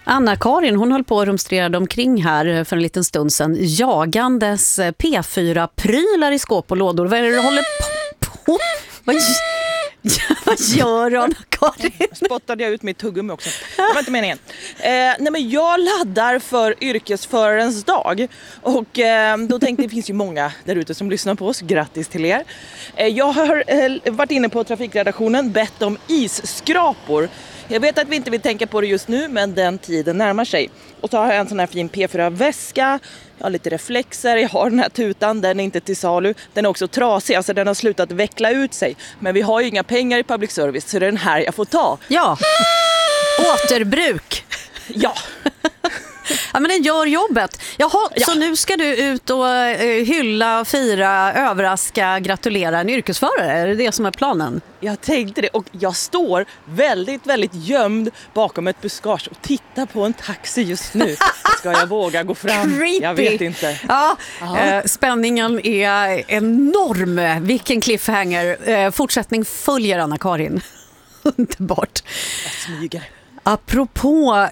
Anna-Karin, hon höll på att rumstrera omkring här för en liten stund sedan, jagandes P4-prylar i skåp och lådor. Vad är det du håller på? Vad gör du, Anna-Karin? Spottade jag ut mitt tuggummi också. Det var inte meningen. Nej, men jag laddar för yrkesförarens dag. Och då tänkte det finns ju många där ute som lyssnar på oss. Grattis till er. Jag har varit inne på trafikredaktionen, bett om isskrapor. Jag vet att vi inte vill tänka på det just nu, men den tiden närmar sig. Och så har jag en sån här fin P4-väska. Jag har lite reflexer, jag har den här tutan, den är inte till salu. Den är också trasig, alltså den har slutat veckla ut sig. Men vi har ju inga pengar i public service, så det är den här jag får ta. Ja, återbruk. Ja. Ja, men den gör jobbet. Jaha, ja. Så nu ska du ut och hylla, fira, överraska, gratulera en yrkesförare. Är det det som är planen? Jag tänkte det, och jag står väldigt, väldigt gömd bakom ett buskage och tittar på en taxi just nu. Ska jag våga gå fram? Creepy. Jag vet inte. Ja, spänningen är enorm. Vilken cliffhanger. Fortsättning följer, Anna-Karin. Underbart. Jag smyger. Apropå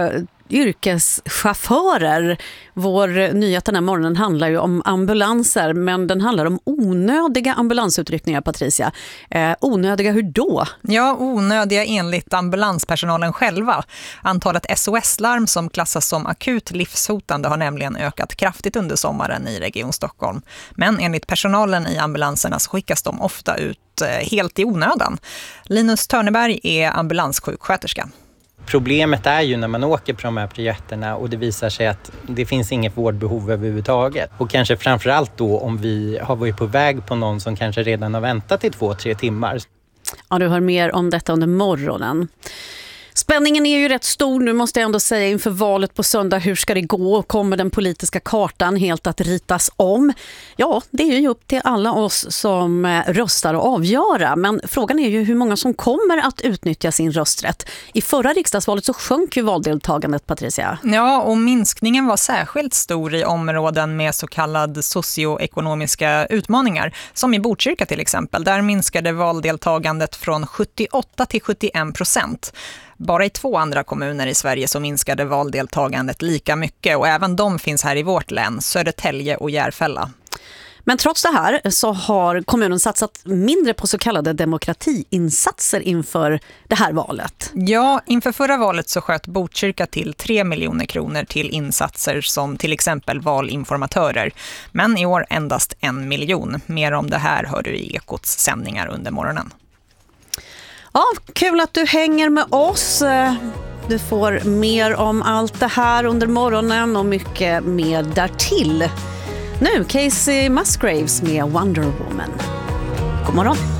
yrkeschaufförer, vår nyhet den här morgonen handlar ju om ambulanser, men den handlar om onödiga ambulansutryckningar, Patricia. Onödiga hur då? Ja, onödiga enligt ambulanspersonalen själva. Antalet SOS-larm som klassas som akut livshotande har nämligen ökat kraftigt under sommaren i Region Stockholm. Men enligt personalen i ambulanserna så skickas de ofta ut helt i onödan. Linus Törneberg är ambulanssjuksköterska. Problemet är ju när man åker på de här projekterna och det visar sig att det finns inget vårdbehov överhuvudtaget. Och kanske framförallt då om vi har varit på väg på någon som kanske redan har väntat i 2-3 timmar. Ja, du hör mer om detta under morgonen. Spänningen är ju rätt stor nu, måste jag ändå säga, inför valet på söndag. Hur ska det gå? Kommer den politiska kartan helt att ritas om? Ja, det är ju upp till alla oss som röstar och avgöra. Men frågan är ju hur många som kommer att utnyttja sin rösträtt. I förra riksdagsvalet så sjönk ju valdeltagandet, Patricia. Ja, och minskningen var särskilt stor i områden med så kallad socioekonomiska utmaningar. Som i Botkyrka till exempel. Där minskade valdeltagandet från 78 till 71%. Bara i 2 andra kommuner i Sverige så minskade valdeltagandet lika mycket, och även de finns här i vårt län, Södertälje och Järfälla. Men trots det här så har kommunen satsat mindre på så kallade demokratiinsatser inför det här valet. Ja, inför förra valet så sköt Botkyrka till 3 miljoner kronor till insatser som till exempel valinformatörer. Men i år endast 1 miljon. Mer om det här hör du i Ekots sändningar under morgonen. Ja, kul att du hänger med oss. Du får mer om allt det här under morgonen och mycket mer därtill. Nu Casey Musgraves med Wonder Woman. God morgon.